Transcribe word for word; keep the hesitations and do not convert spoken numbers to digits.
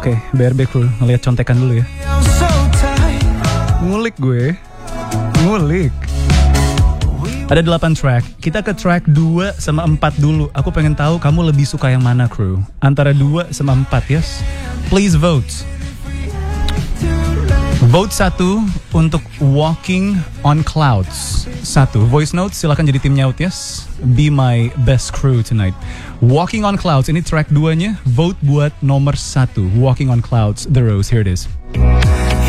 Oke, okay, B R B crew, ngeliat contekan dulu ya. Ngulik gue. Ngulik. Ada delapan track. Kita ke track dua sama empat dulu. Aku pengen tahu kamu lebih suka yang mana, crew? Antara dua sama empat, yes? Please vote. Vote satu untuk Walking on Clouds. Satu. Voice notes, silakan jadi tim nyaut, yes? Be my best crew tonight. Walking on Clouds, ini track duanya. Vote buat nomor satu. Walking on Clouds, The Rose. Here it is.